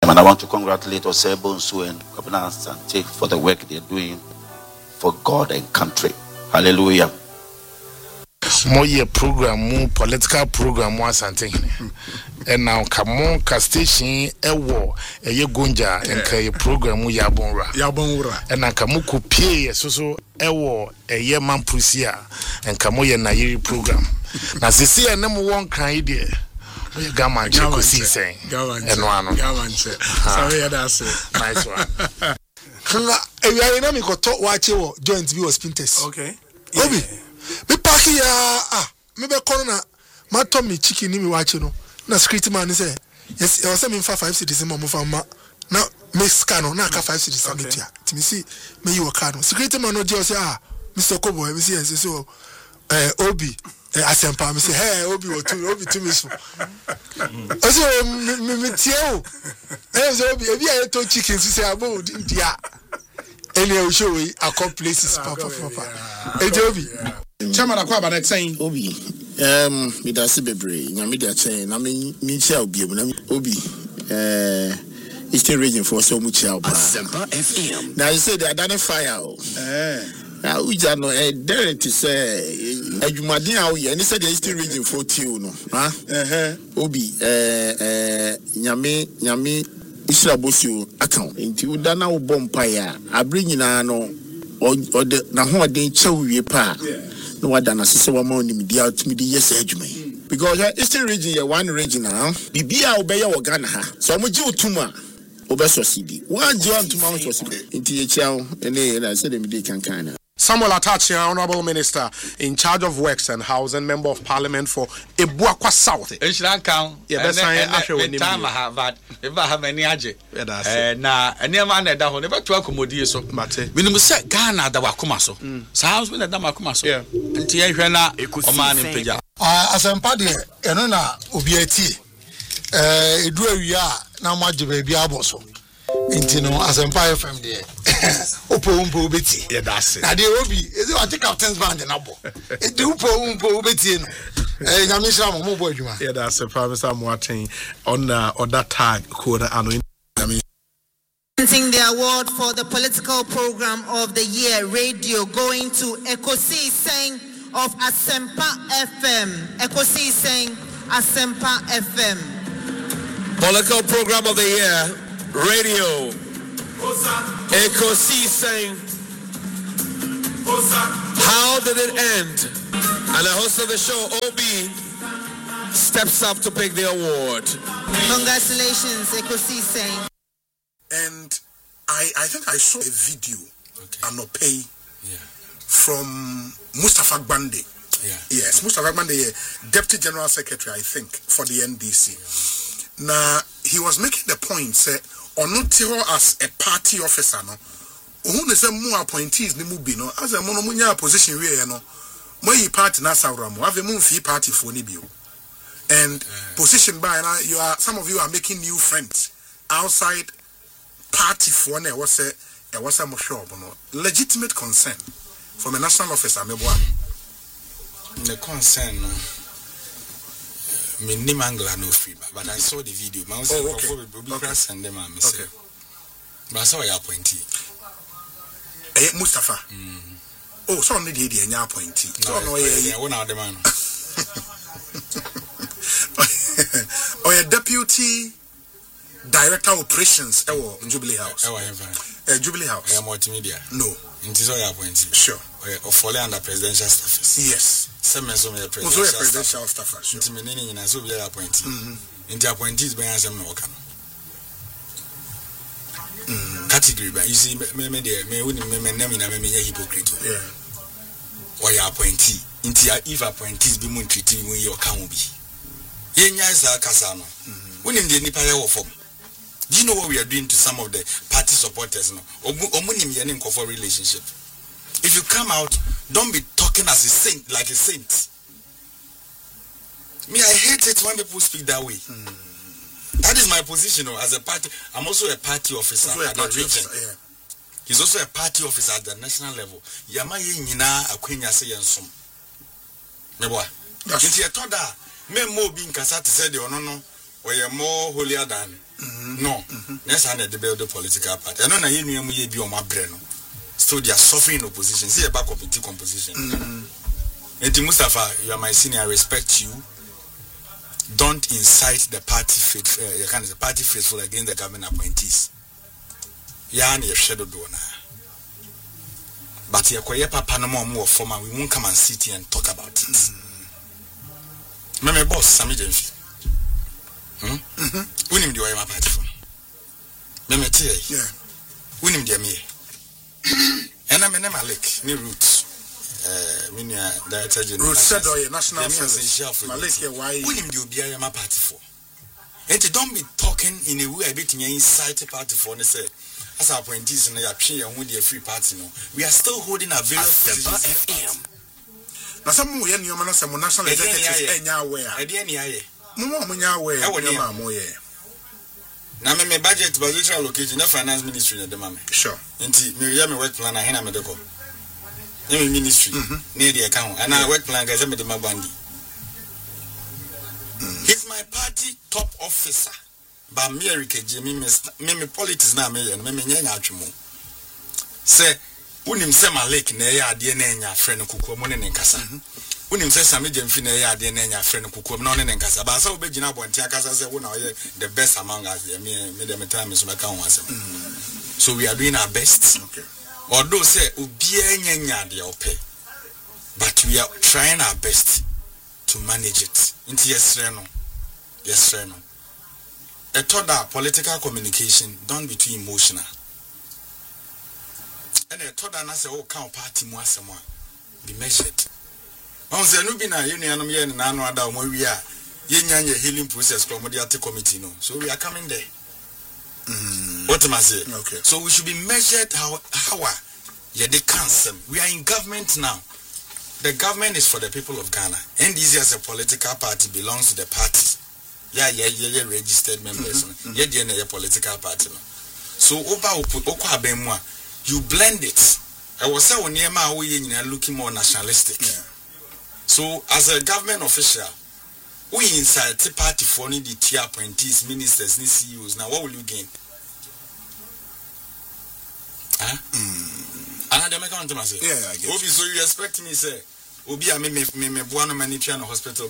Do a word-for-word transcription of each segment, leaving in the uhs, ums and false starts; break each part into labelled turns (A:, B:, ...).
A: And I want to congratulate Osebo Nsu and Kwabena Asante for the work they're doing for God and country. Hallelujah.
B: Moye program mu political program mu Asante. And now kamo ka station ewo eye gonja enka ye program mu yabonra.
C: Yabonra.
B: And now kamo kopie so so ewo eye mampusia enka mo ye na yiri program. Na sisi ene mo won kan ide. We gaman che ko si sen. Eno ano.
C: Gaman che. Sorry ya that's it.
B: Nice one.
D: Kanga ewi na me ko to wache wo joint bi was Pinterest.
C: Okay.
D: Obi. Me park ya ah me be corner ma to me chicken ni me wache no. Na security man say yes e was me fa five cities mo mo fa ma na me scan no na ka five cities sanity a ti me see me you car no security man no je say ah Mister Kobo me see yes so eh Obi eh Asempa me say hey Obi o to Obi to me so o say me me tie o eh so Obi e bi e to chicken say abo dia any o show we accomplices papa papa e Obi
C: Chairman akwa ba next saying
E: Obi um me da se bebre nya me da chain na me me chia obi na Obi eh Eastern region for so much chia ba
F: Asempa F M.
E: Now you say they identify o eh na uja no eh there to say adwumaden a we any say the Eastern region for tiu no ha eh Obi eh eh nyame nyame Isra Bosio account nti uda na wo bompa ya abre nyina no o de na ho den chawie pa no wada na sese wa ma onim dia tumi di yes adwuma because uh, Eastern region ya one region now bibia obeye wo Ghana ha so mo ji otuma obeso cd one ji otuma wo so cd nti ye chiao ene na se de mi di kankan na
C: Samuel Atachi, Honorable Minister in charge of Works and Housing, Member of Parliament for Ebuakwa South.
G: Enshran kan.
C: Yeah, that's why I show
G: you. Time I have that. If I have any aje. Eh na any man that ho never to accommodate so.
C: Mate.
G: We no say Ghana da wakoma so. So house we da makoma so.
C: Yeah.
G: Nti ye hwe na o man impeja.
D: Ah Asempa de eno na obi ati. Eh edu awia na maje ba bia aboso. Inti no Asempa F M there. Opo umpo ubeti.
C: Yeah, that's it.
D: Na dey Obi, is it what captain's band na bo. E dey upo umpo ubeti no. Eh nyame sha mo mo bo adwuma.
C: Yeah, that's it. Professor Moatin on uh, on that tag code ano
H: Presenting the award for the political program of the year radio going to Ekosi Seng of Asempa F M. Ekosi Seng Asempa F M.
I: Political program of the year radio. Ekosi Seng. How did it end? And the host of the show, Obi, steps up to pick the award.
H: Congratulations, Ekosi Seng.
J: And I, I think I saw a video, okay. An pay yeah. from Mustafa Gbande.
G: Yeah.
J: Yes, Mustafa Gbande, Deputy General Secretary, I think, for the N D C. Yeah. Now, he was making the point, say, or not as a party officer, no, who is a more appointees, ni mubi, no, as a monomunya position, we no, my party na sauramu, have a moon fee party for Nibio. And yeah. position by, now, you are, some of you are making new friends outside party for ne was a was a sure no legitimate concern from a national officer meboa
G: the concern no me name angla no free but I saw the video man was
J: oh, okay.
G: okay. okay. send them am say okay. But I saw your appointee
J: eh Mustafa
G: mm.
J: Oh so no dey dey nya appointee so no
G: yeah yeah one of them man
J: oh yeah deputy Director of Operations ewo Jubilee House.
G: Ewo heaven.
J: Eh Jubilee House.
G: Yeah, multimedia.
J: No.
G: It is all your appointee.
J: Sure.
G: Or oh, follow under presidential staff.
J: Yes.
G: Some so me presidential.
J: Also a presidential staff. Sure.
G: Inti menene nyina so be appointee. Mhm. Inti appointees be ansem no waka. Mm. Category ba you see me me there me woni me me nam ina me me hypocrite.
J: Yeah.
G: Or your appointee. Inti if appointees be mun treat you your can be. Yenya za kasa no. Woni ndi nipa ye wo form. Do you know what we are doing to some of the party supporters now? For relationship. If you come out, don't be talking as a saint, like a saint. Me, I hate it when people speak that way. Mm. That is my position as a party. I'm also a party officer
J: also
G: at the region.
J: Yeah.
G: He's also a party officer at the national level. Yama yina akwenya se yensom. Meboa. Inti etoda me mo bi nkasa te say de ono no we are more holier than no. Yes, I need to build the political party. I don't know you may be on my brain. So they are suffering opposition. See a back of the composition. And Mustafa, you are my senior. I respect you. Don't incite the party faithful. Uh, you can the party faithful against the government appointees. Yeah, your shadow donor. But you are papa no more former. We won't come and sit here and talk about it. Mm-hmm. My boss, Sammy Jenfi. Hmm. Mm-hmm. We need to do my party for. Me me tell you.
J: Yeah.
G: We need to me. And I'm in Malik, new roots. Uh, we need director general.
J: Roots said, "Oh, national service." Malik, why?
G: We need to be a my party for. And don't be talking in a way a bit inside the party for. And say, as our appointees in the appeal and with the free party, no, we are still holding a very F M.
J: Now, some way you man some national executives anywhere.
G: I didn't hear you.
J: Mama, anywhere. I would hear.
G: Now, my budget, budget allocation, the finance ministry at the moment.
J: Sure.
G: Indeed, me work plan. I have a medical. Any ministry near the account, and I work plan. Guys, I'm the Mabandi. He's my party top officer. But me, Eric, Jimmy, me, politics now, me, and me, me, me, say, unim se Malik na ya ade na enya frɛ no kukuo mo ne ne nkasa unim se Sami Jemfi na ya ade na enya frɛ no kukuo no ne ne nkasa ba sa obegina bonte akasa se wo na oye the best among us me me dem time so meka ho asem so we are doing our best.
J: Okay.
G: Although say obi enya nya de ope, but we are trying our best to manage it. Inti yesre no yesre no a thought that political communication don't be too emotional. And I thought that I said, oh, count party more some be measured. On the Nubina Union, and I know that we are yin healing process from the committee. No, so we are coming there. Mm. What am I saying?
J: Okay.
G: So we should be measured how how are yeah, they cancel. We are in government now. The government is for the people of Ghana. N D C as a political party belongs to the party. Yeah, yeah, yeah, yeah, registered members. Mm-hmm. Yeah, yeah, yeah, political party. No. So over Okwa you blend it. I was saying when you're looking more nationalistic.
J: Yeah.
G: So as a government official, we inside the party for the tier appointees, ministers, and C E Os. Now what will you gain? Huh? Mm. And I make to myself.
J: Yeah, I get
G: Obi, so you expect me say, Obi, I me me me buano mani piano hospital.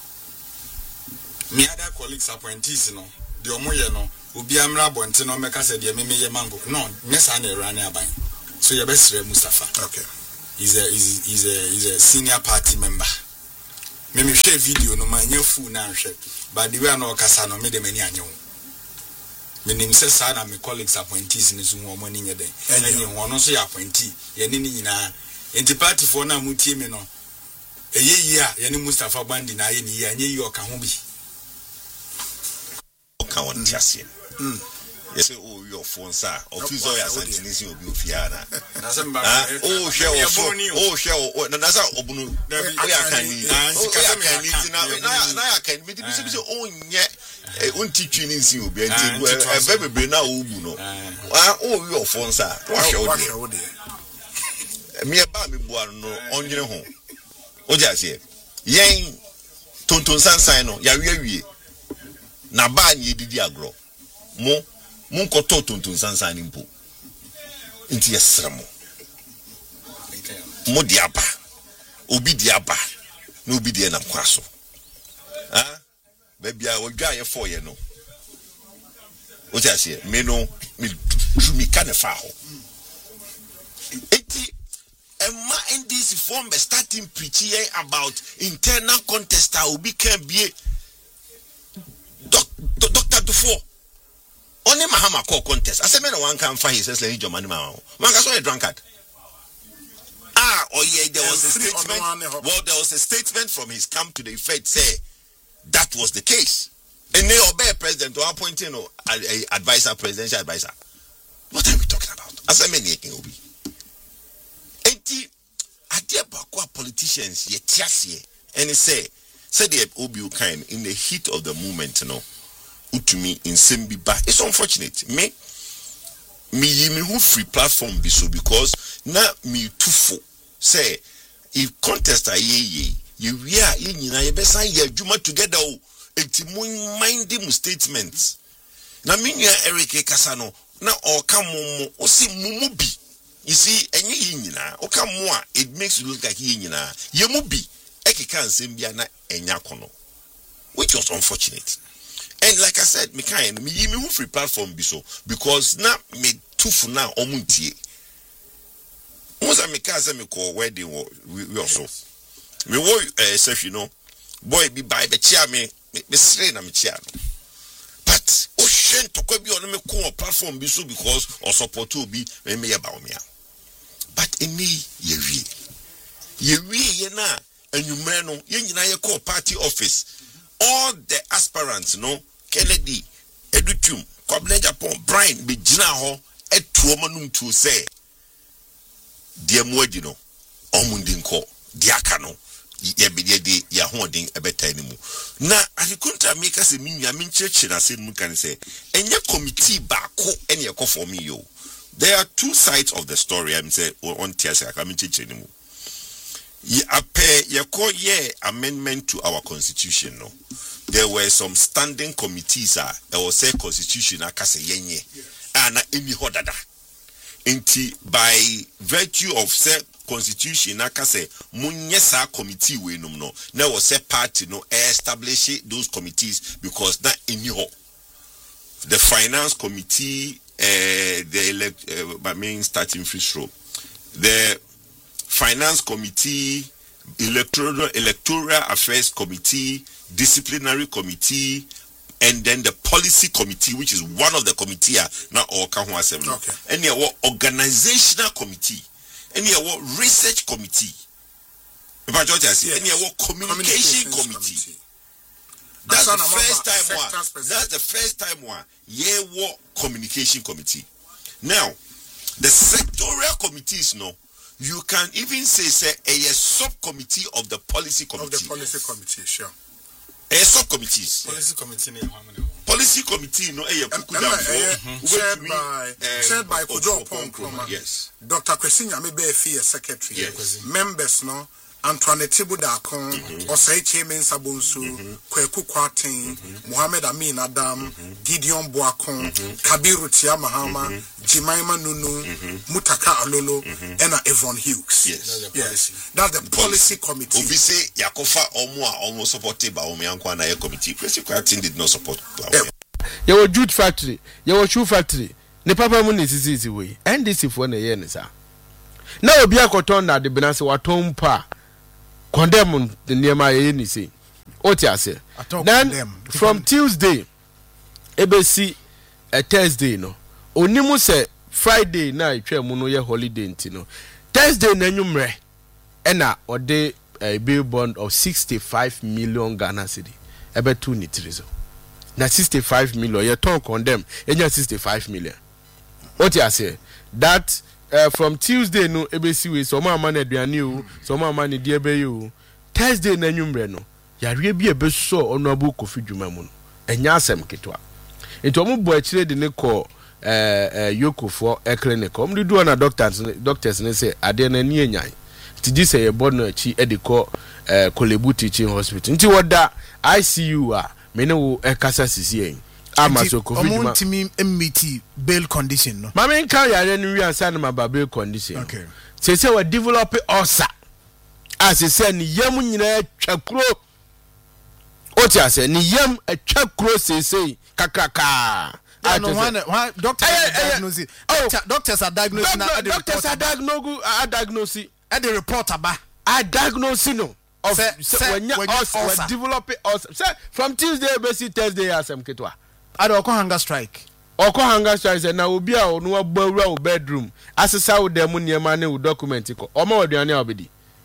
G: Me other colleagues appointees, you know, the omoye no. Obi amra bonte no meka se de me ye mango no mesa na run aban so ye best Mustafa.
J: Okay.
G: He's a he's, he's a he's a senior party member. Me me share video no man nya fu na hwe but the way na okasa no me de mani anyo me nim se sa na me colleagues appointees ni so ho mo ni nye den enyi ho no so ya appointee ye ni ni nyina enti party for na mutie me no eye yi a ye ni Mustafa Bandi na ye ni yi anye yi oka ho bi
F: oka won tiase. Mm. Yes, oh, your phone, sir. Officer, yes, and Tunisia will be Fiana. Oh, share, oh, share, oh, that's how Obunu. I can eat now. I can meet the own yet. One teaching in you be a very brain now. Oh, your phone, sir. Wash your day. Me about me, Buano, on your home. Oh, just here. Yang Tonton Sansino, Yawi. Naban ye did agro. Mo mo koto tontun sansan nimpo nti yesra mo mo diaba obi diaba na obi die na kwaso ha ba bia odwa ye fo ye no o ti ase me no me tumi ka ne fa ho enti emma N D C form be starting preaching about internal contest obi can be Doctor Dufo only Mahama call contest. I said, man, one can find his says, Joe Manima. Man, I saw a drunkard. Ah, oh, yeah, there was a statement. Well, there was a statement from his camp to the effect, say, that was the case. And they obey president to appoint, you know, a advisor, presidential advisor. What are we talking about? I said, many can be. eighty, I dear Bakwa politicians, yet, yes, and he say, said the Obi kind in the heat of the movement, you know. Utumi in Sembi ba. It's unfortunate. Me me me who free platform be so because na me too full. Say if contest a ye ye ye we are in na ye besan ye juma together enti mun mind mu statements na minya Eric Kasano na o ka mumu o si mumu bi you see enye yinyina o ka mu a it makes you look like yinyina ye mu bi ekeka nsem bia na enya kono which was unfortunate. And like I said, me kind me me who free platform be so because now me tufu now omuntie. Once I me can say me call wedding we also. Me wo eh self you know boy be by be chia me me sre na me chia. But o shen to ko bi on me ko platform be so because or support to be me me ba o me. But eni ye wie. Ye wie ye na enwumre no ye nyina ye call party office. All the aspirants, no, Kennedy, Edutum, Kobne Japan, Brian, be Jinaho, et Tuomanum to say, dear Mwedino, Omundinko, Diakano, Yabidi, Yahonding, a better anymore. Now, as you couldn't make us a mean, I mean, church, and I said, Mukan say, and your committee back, and your call for me, yo. There are two sides of the story, I'm saying, on Tiasa, I mean, church anymore. Ye appear ye call ye amendment to our constitution no. There were some standing committees ah there was a constitution akase yenye ana emi hodada. Inti by virtue of say constitution akase munyesa committee we num no. There was a party no establish those committees because na emi ho. The finance committee uh, the elect uh, I mean starting fish row. The Finance Committee, Electoral Electoral Affairs Committee, Disciplinary Committee, and then the Policy Committee, which is one of the committee now all Kahua Assembly. Okay. And there were Organizational Committee, and there were Research Committee, and there were Communication Committee. That's the first time one. That's the first time one. Yeah, war Communication Committee. Now, the sectorial committees, no. You can even say, say, a, a subcommittee of the policy committee.
J: Of the policy committee, sure.
F: A subcommittees.
G: Policy committee.
F: Policy committee, no, a
J: chaired by chaired by Kojo Ponkroma.
F: Yes.
J: Doctor Kwesinya may be a secretary.
F: Yes.
J: Members, no. Antoine Tibudakon, Osei Chemin Sabunsu, Kweku Kwatin, Mohamed Amin Adam, Gideon Boakon, Kabiru Tia Mahama, Jimaima Nunu, Mutaka Alolo, and Yvonne Hughes.
F: Yes.
J: Yes. That's the policy committee.
F: Obi say Yakofa Omwa almost supported by Omiankwana committee. Kwesi Kwatin did not support.
K: You were jute factory, you were shoe factory. Ne papa mun is easy way. And this if one a year nisa. Now be a cotton na the Benasi Watom pa. Condemn the near my any say. Otiase. Then from Tuesday, A B C a Thursday no. Onimu say Friday night muno ye holiday ntino. Thursday nanyumre ena ode a bill bond of sixty-five million Ghana cedi. Ebe two nitrizo. Na sixty-five million ye ton condemn enya sixty-five million. Otiase that Uh, from Tuesday no A B C we so ma man aduane o so ma man die be you Thursday na nwumre no yare bi e be so onobu Kofi Dwuma mu no enya asem ketwa enti omo bo akire de ne ko eh eh yokofo e clinic omo do na doctors doctors ne say ade na ni enyan ti di say e bod no achi e de ko eh Kolebu Teaching Hospital nti woda I C U a me ne wo e kasa sisi en Amaso Kofi Dwuma
L: omo ntimi bail condition no
K: mama nka yare no wi ansa na ma bail condition
L: okay
K: say say we develop osa as say ni yam nyina twakuro oti ase ni yam atwakuro say say kakraka
L: no one one doctor diagnose doctors are diagnosing now
K: doctors are diagnosing are diagnosing
L: at the report aba
K: I diagnose no of when you us develop us say from Tuesday basic Thursday asem ketwa
L: ade okon hunger strike
K: okon hunger strike say na obi a onu abawura o bedroom asesa wo dem niema ne wo document ko o ma waduane obedi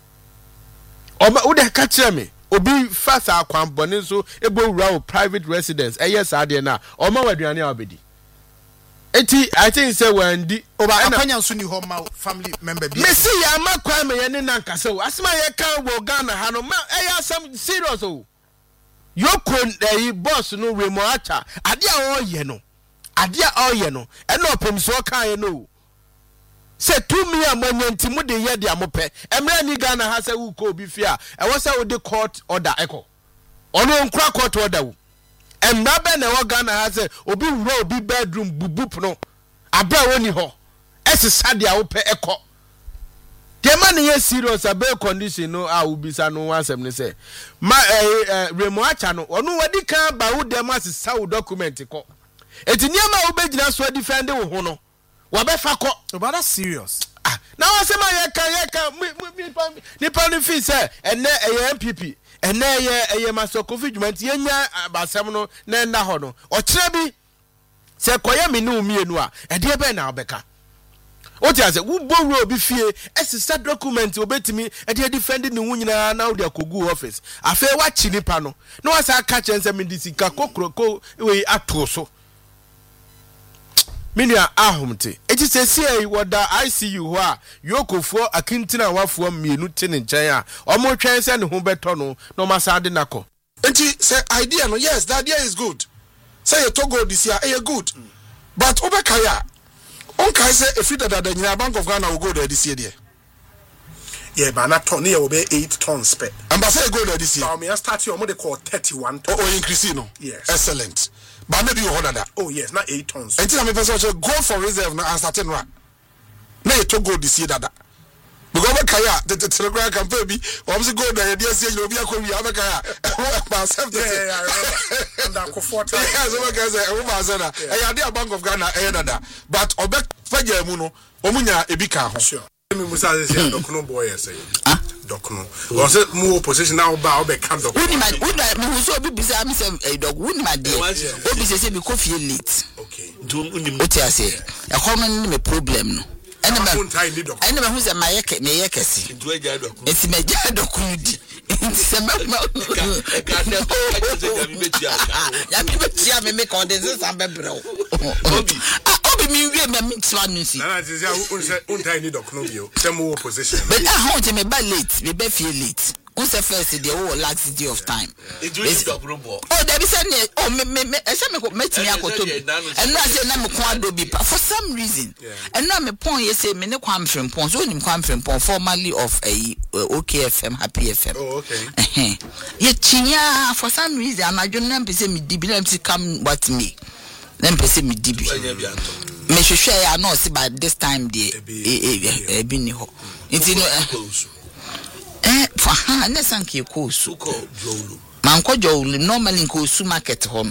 K: o ma wo de ka kire me obi fasa akwambone so ebowura o private residence eyes ade na o ma waduane obedi eti I think say when di
L: oba akanya nso ni ho ma family member bi
K: me see ya ma kwa me ye ne nankasa o asema ye kan wo Ghana ha no ma eya some serious o yokon eh boss no we mo acha ade a o ye no ade a o ye no e no pem so kan ye no se two me amanyanti mu de ye de amope emra ni Ghana ha se wo ko bi fia e wo se wo de court order eko ono nkra court order wo emra be na wo Ghana ha say obi wura obi bedroom bubup no abra woni ho esisa dia wo pe ekọ the man is serious about condition no a will be no one seven say ma eh remo acha no onu wadi kan ba wo dem asisa wo document ko eti niam a wo begina so defend wo ho no wo be fa ko
L: but that's serious
K: ah na wa say ma ye kan ye kan ni pa ni fi say ene eh M P P ene ye eh masoko fi dwuma ti yenya basem no na na ho no o kire bi say koye me no mienu a e de be na obeka what you say wo boru obi fie esisa document obetimi e dey defend ni hu nyina na wo dey akogu office afa wa chi nipa no na wa sa ka chense medisika kokroko we ato so minia ahomte eti se sie woda I C U ho a yokofo akintina wafo mienu te ne nchen a omo twen se ne ho beto no no masa de nako
C: enti say idea no yes the idea is good say you to go this year eh good mm. but obekaya on can say if you that the Bank of Ghana will go there this year there.
J: Yeah, but not ton here will be eight tons per.
C: And but say go there this year.
J: So me start your money call thirty-one tons.
C: Oh, oh increase no.
J: Yes.
C: Excellent. But maybe you order that.
J: Oh yes, not eight tons.
C: Until me person say go for reserve now and starting right. Now you to go this year that. Because we kaya the telegram campaign be we go there this year you be akọ wi abekaya. Myself
J: yeah, yeah, yeah, I remember. And that comfort.
C: Yeah, so we can say we must say that. Eh ya dey Bank of Ghana eh dada. But obek faja mu no omunya ebika ho.
J: Sure. Me musa say dokno boy say. Ah, dokno. O say mu opposition now ba obek kan dokno.
M: Woni ma woni me hu so obi bisa me say dog woni ma dey. Obi say say me ko fie late.
J: Okay.
M: Do unim. O ti ase. E ko no me problem no. Ene ma ene ma hu say ma yeke me yeke si.
F: Ntu aja dokno.
M: Enti me ja dokno di. Enti se ma
F: e ka na ka say ga mi betia.
M: Ya mi betia me me condense am bebre o. Obi. Obi mi wie me mi twa no si.
J: Na na say un say un tai ni dokno bio. Say mu opposition.
M: But ah ho te me ba late, me be feel late. Un say first the whole laxity of time.
F: It do is dokno bo.
M: Oh, there be say oh me me me say me metimi akoto bi. And na say na me ko adobi for some reason. And na me pon ye say me ne kwam frempon. So nim kwam frempon formerly of a O K F M Happy F M.
J: Oh, okay.
M: Ye chinya for some reason anadwo na me say me dibi na me come what me. Na me say me dibi. Me hwehwe ya no see by this time dey e e bi ni ho. Nti no eh for ha na sanke ko su
F: ko jowlu
M: man ko jowlu normally ko su market home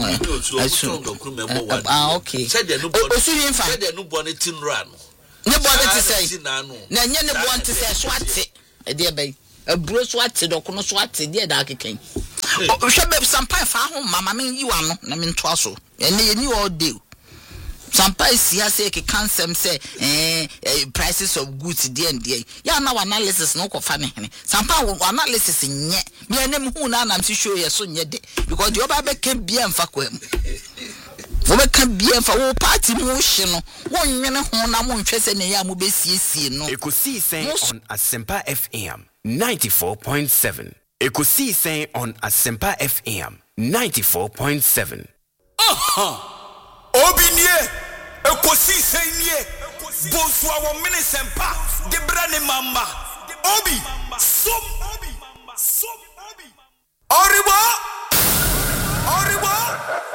M: ah okay osu yin fa
F: said no bone tin ra no
M: ne bone ti say na nye ne bone ti say so ate e de be aburo so ate do kono so ate de da keken o hwe be sampai fa ho mama men yiwa no na men to aso ene ye ni all day Sampai siya say ke cancel say eh prices of goods there and there. Ya na analysis no ko fa me hene. Sampai analysis nye. Me enem hu na na msi show ye so nye de. Because the oba be can bia mfa kwa mu. Wo be kan bia mfa wo party mu hye no. Wo nwene ho na mo nhwe se ne ya mo be siesie no.
N: Ekosi say on Asempa F M ninety-four point seven. Ekosi say on Asempa F M ninety-four point seven.
G: Aha. Obinie ekosi senye bonso awo minisempa de brane mama obi som obi som obi oribo